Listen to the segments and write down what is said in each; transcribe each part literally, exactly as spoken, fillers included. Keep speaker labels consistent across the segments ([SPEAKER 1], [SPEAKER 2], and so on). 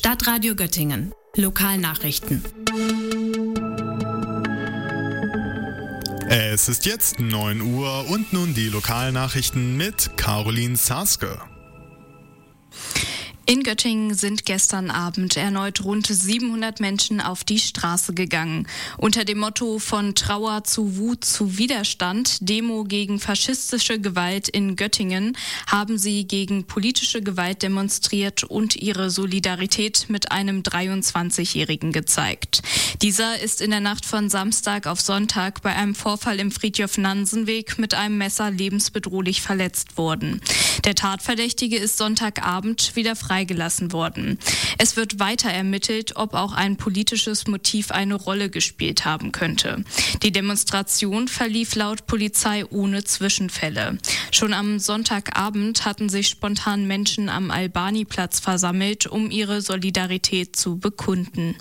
[SPEAKER 1] Stadtradio Göttingen. Lokalnachrichten.
[SPEAKER 2] Es ist jetzt neun Uhr und nun die Lokalnachrichten mit Caroline Saske.
[SPEAKER 3] In Göttingen sind gestern Abend erneut rund siebenhundert Menschen auf die Straße gegangen. Unter dem Motto von Trauer zu Wut zu Widerstand, Demo gegen faschistische Gewalt in Göttingen, haben sie gegen politische Gewalt demonstriert und ihre Solidarität mit einem dreiundzwanzigjährigen gezeigt. Dieser ist in der Nacht von Samstag auf Sonntag bei einem Vorfall im Fridtjof-Nansen-Weg mit einem Messer lebensbedrohlich verletzt worden. Der Tatverdächtige ist Sonntagabend wieder freigelassen worden. Es wird weiter ermittelt, ob auch ein politisches Motiv eine Rolle gespielt haben könnte. Die Demonstration verlief laut Polizei ohne Zwischenfälle. Schon am Sonntagabend hatten sich spontan Menschen am Albani-Platz versammelt, um ihre Solidarität zu bekunden.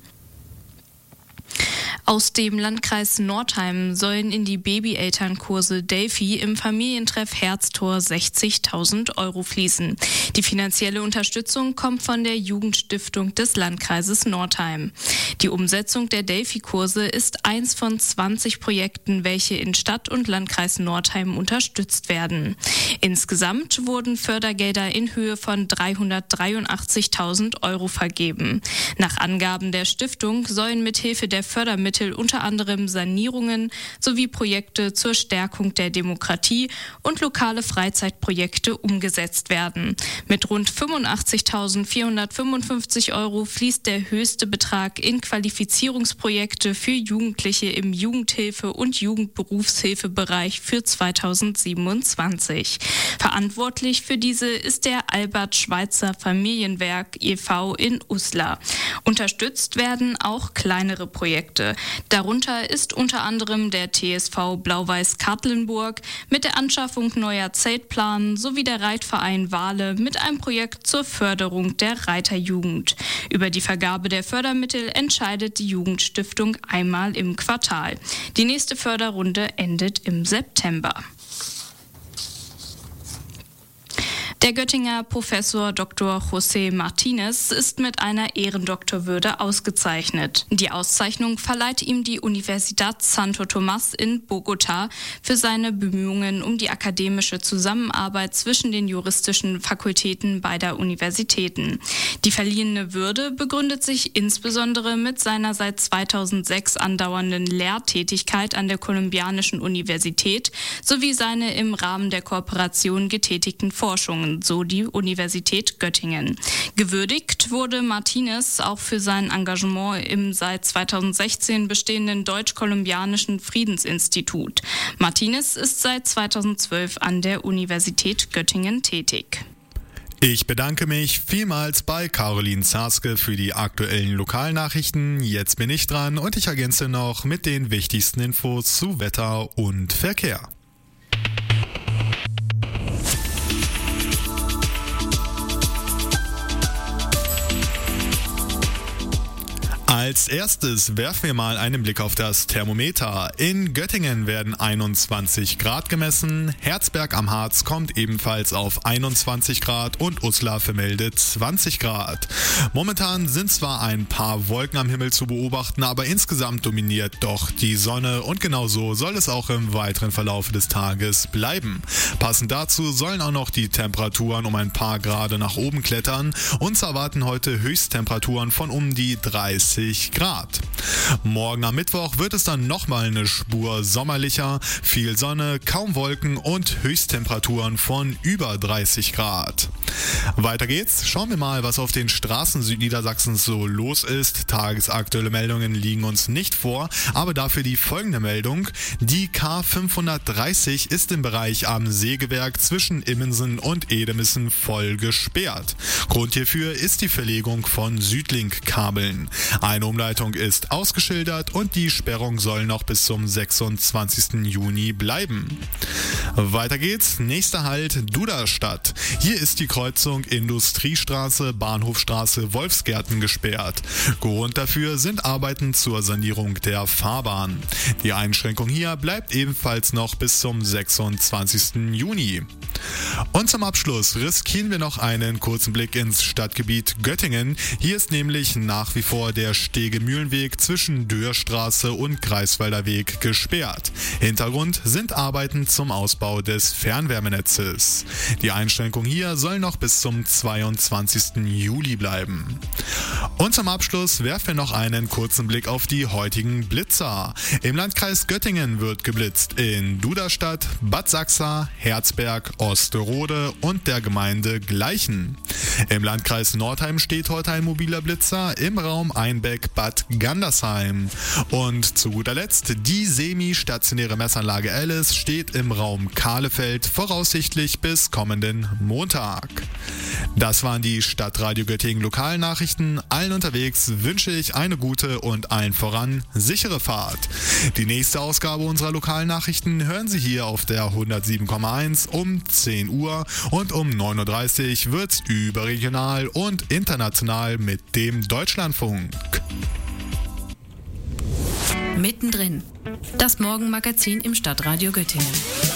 [SPEAKER 3] Aus dem Landkreis Nordheim sollen in die Babyelternkurse Delphi im Familientreff Herztor sechzigtausend Euro fließen. Die finanzielle Unterstützung kommt von der Jugendstiftung des Landkreises Nordheim. Die Umsetzung der Delphi-Kurse ist eins von zwanzig Projekten, welche in Stadt und Landkreis Nordheim unterstützt werden. Insgesamt wurden Fördergelder in Höhe von dreihundertdreiundachtzigtausend Euro vergeben. Nach Angaben der Stiftung sollen mithilfe der Fördermittel unter anderem Sanierungen sowie Projekte zur Stärkung der Demokratie und lokale Freizeitprojekte umgesetzt werden. Mit rund fünfundachtzigtausendvierhundertfünfundfünfzig Euro fließt der höchste Betrag in Qualifizierungsprojekte für Jugendliche im Jugendhilfe- und Jugendberufshilfebereich für zweitausendsiebenundzwanzig. Verantwortlich für diese ist der Albert Schweitzer Familienwerk e V in Uslar. Unterstützt werden auch kleinere Projekte. Darunter ist unter anderem der T S V Blau-Weiß Katlenburg mit der Anschaffung neuer Zeltplanen sowie der Reitverein Wale mit einem Projekt zur Förderung der Reiterjugend. Über die Vergabe der Fördermittel entscheidet die Jugendstiftung einmal im Quartal. Die nächste Förderrunde endet im September. Der Göttinger Professor Doktor José Martínez ist mit einer Ehrendoktorwürde ausgezeichnet. Die Auszeichnung verleiht ihm die Universidad Santo Tomás in Bogotá für seine Bemühungen um die akademische Zusammenarbeit zwischen den juristischen Fakultäten beider Universitäten. Die verliehene Würde begründet sich insbesondere mit seiner seit zweitausendsechs andauernden Lehrtätigkeit an der Kolumbianischen Universität sowie seine im Rahmen der Kooperation getätigten Forschungen, so die Universität Göttingen. Gewürdigt wurde Martínez auch für sein Engagement im seit zweitausendsechzehn bestehenden Deutsch-Kolumbianischen Friedensinstitut. Martínez ist seit zweitausendzwölf an der Universität Göttingen tätig.
[SPEAKER 2] Ich bedanke mich vielmals bei Caroline Saske für die aktuellen Lokalnachrichten. Jetzt bin ich dran und ich ergänze noch mit den wichtigsten Infos zu Wetter und Verkehr. Als erstes werfen wir mal einen Blick auf das Thermometer. In Göttingen werden einundzwanzig Grad gemessen, Herzberg am Harz kommt ebenfalls auf einundzwanzig Grad und Uslar vermeldet zwanzig Grad. Momentan sind zwar ein paar Wolken am Himmel zu beobachten, aber insgesamt dominiert doch die Sonne und genau so soll es auch im weiteren Verlauf des Tages bleiben. Passend dazu sollen auch noch die Temperaturen um ein paar Grad nach oben klettern. Uns erwarten heute Höchsttemperaturen von um die dreißig Grad. Morgen am Mittwoch wird es dann nochmal eine Spur sommerlicher, viel Sonne, kaum Wolken und Höchsttemperaturen von über dreißig Grad. Weiter geht's. Schauen wir mal, was auf den Straßen Südniedersachsens so los ist. Tagesaktuelle Meldungen liegen uns nicht vor, aber dafür die folgende Meldung. Die K fünfhundertdreißig ist im Bereich am Sägewerk zwischen Immensen und Edemissen voll gesperrt. Grund hierfür ist die Verlegung von Südlink-Kabeln. Ein Eine Umleitung ist ausgeschildert und die Sperrung soll noch bis zum sechsundzwanzigsten Juni bleiben. Weiter geht's. Nächster Halt Duderstadt. Hier ist die Kreuzung Industriestraße, Bahnhofstraße, Wolfsgärten gesperrt. Grund dafür sind Arbeiten zur Sanierung der Fahrbahn. Die Einschränkung hier bleibt ebenfalls noch bis zum sechsundzwanzigsten Juni. Und zum Abschluss riskieren wir noch einen kurzen Blick ins Stadtgebiet Göttingen. Hier ist nämlich nach wie vor der Stege-Mühlenweg zwischen Dürrstraße und Greifswalder Weg gesperrt. Hintergrund sind Arbeiten zum Ausbau des Fernwärmenetzes. Die Einschränkung hier soll noch bis zum zweiundzwanzigsten Juli bleiben. Und zum Abschluss werfen wir noch einen kurzen Blick auf die heutigen Blitzer. Im Landkreis Göttingen wird geblitzt in Duderstadt, Bad Sachsa, Herzberg, Osterode und der Gemeinde Gleichen. Im Landkreis Nordheim steht heute ein mobiler Blitzer im Raum Einbeck-Bad Gandersheim. Und zu guter Letzt, die semi-stationäre Messanlage Alice steht im Raum Kahlefeld, voraussichtlich bis kommenden Montag. Das waren die Stadtradio Göttingen Lokalnachrichten. Allen unterwegs wünsche ich eine gute und allen voran sichere Fahrt. Die nächste Ausgabe unserer Lokalnachrichten hören Sie hier auf der hundertsieben Komma eins um zehn Uhr und um neun Uhr dreißig wird's überregional und international mit dem Deutschlandfunk.
[SPEAKER 1] Mittendrin. Das Morgenmagazin im Stadtradio Göttingen.